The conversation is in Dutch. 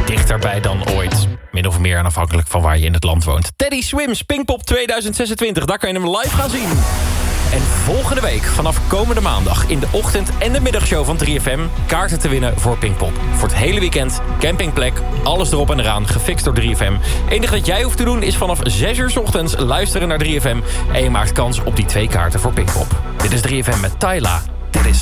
dichterbij dan ooit. Min of meer afhankelijk van waar je in het land woont. Teddy Swims, Pinkpop 2026. Daar kan je hem live gaan zien. En volgende week, vanaf komende maandag... in de ochtend- en de middagshow van 3FM... kaarten te winnen voor Pinkpop. Voor het hele weekend, campingplek, alles erop en eraan... gefixt door 3FM. Enige wat jij hoeft te doen is vanaf 6 uur 's ochtends... luisteren naar 3FM... en je maakt kans op die 2 kaarten voor Pinkpop. Dit is 3FM met Tyla. Dit is